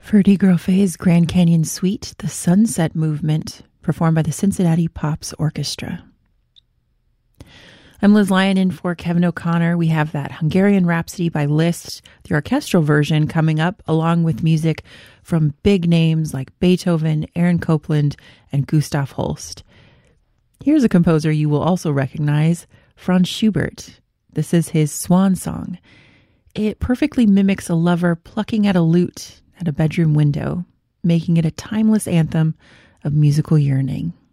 Ferdy Groffe's Grand Canyon Suite, The Sunset Movement, performed by the Cincinnati Pops Orchestra. I'm Liz Lyon in for Kevin O'Connor. We have that Hungarian Rhapsody by Liszt, the orchestral version, coming up, along with music from big names like Beethoven, Aaron Copland, and Gustav Holst. Here's a composer you will also recognize, Franz Schubert. This is his Swan Song. It perfectly mimics a lover plucking at a lute at a bedroom window, making it a timeless anthem of musical yearning.